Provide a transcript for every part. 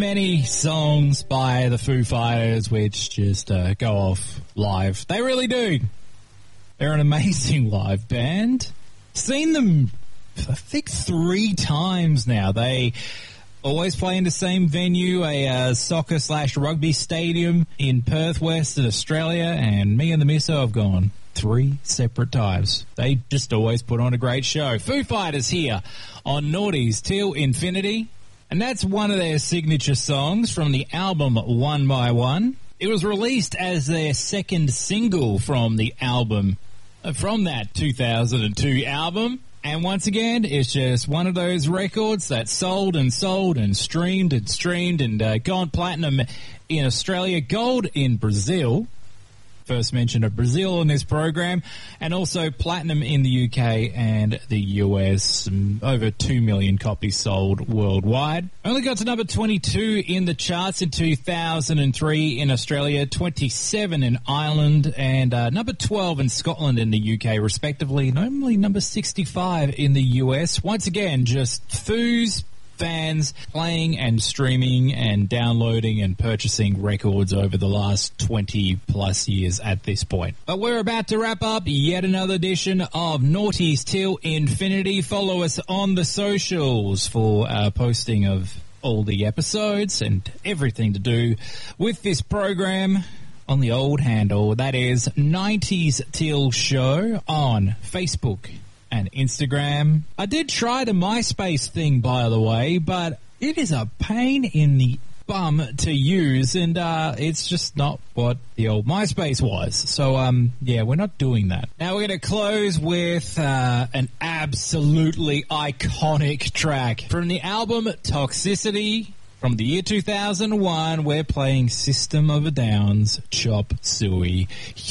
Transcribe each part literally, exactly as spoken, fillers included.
many songs by the Foo Fighters which just uh, go off live. They really do. They're an amazing live band. Seen them, I think, three times now. They always play in the same venue, a uh, soccer slash rugby stadium in Perth, Western Australia, and me and the Misso have gone three separate times. They just always put on a great show. Foo Fighters here on Naughties Till Infinity, and that's one of their signature songs from the album One by One. It was released as their second single from the album, uh, from that two thousand two album. And once again, it's just one of those records that sold and sold and streamed and streamed and uh, gone platinum in Australia, gold in Brazil. First mention of Brazil in this program, and also platinum in the U K and the U S. Over two million copies sold worldwide. Only got to number twenty-two in the charts in two thousand three in Australia, twenty-seven in Ireland, and uh, number twelve in Scotland and the U K, respectively, and only number sixty-five in the U S. Once again, just Foos fans playing and streaming and downloading and purchasing records over the last twenty plus years at this point. But we're about to wrap up yet another edition of Naughties Till Infinity. Follow us on the socials for uh, posting of all the episodes and everything to do with this program on the old handle. That is nineties Till Show on Facebook and Instagram. I did try the MySpace thing, by the way, but it is a pain in the bum to use, and uh, it's just not what the old MySpace was. So, um, yeah, we're not doing that. Now we're going to close with uh, an absolutely iconic track from the album Toxicity. From the year two thousand one, we're playing System of a Down's Chop Suey.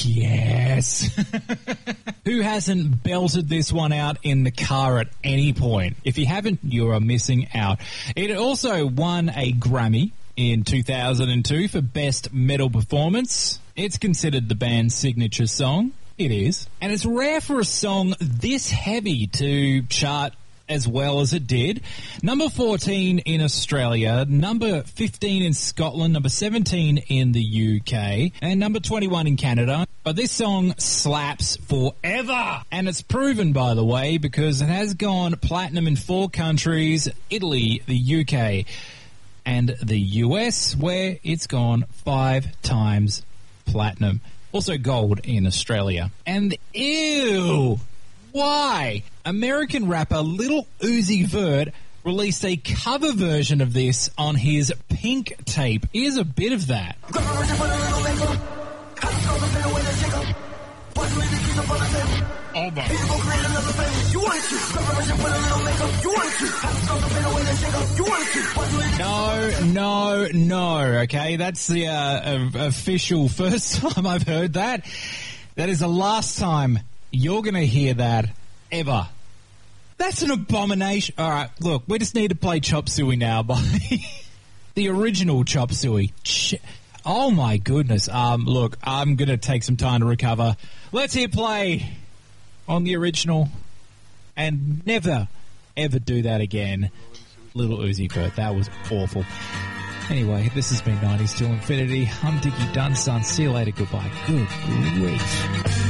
Yes! Who hasn't belted this one out in the car at any point? If you haven't, you are missing out. It also won a Grammy in two thousand two for Best Metal Performance. It's considered the band's signature song. It is. And it's rare for a song this heavy to chart as well as it did. Number fourteen in Australia, number fifteen in Scotland, number seventeen in the U K, and number twenty-one in Canada. But this song slaps forever. And it's proven, by the way, because it has gone platinum in four countries: Italy, the U K, and the U S, where it's gone five times platinum. Also gold in Australia. And ew! Why? American rapper Lil Uzi Vert released a cover version of this on his Pink tape. Here's a bit of that. Oh my. No, no, no, okay? That's the uh, official first time I've heard that. That is the last time you're going to hear that ever. That's an abomination. All right, look, we just need to play Chop Suey now by the original Chop Suey. Ch- oh, my goodness. Um, look, I'm going to take some time to recover. Let's hit play on the original and never, ever do that again. Little Uzi Vert, that was awful. Anyway, this has been nineties Till Infinity. I'm Dickie Dunson. See you later. Goodbye. Good grief.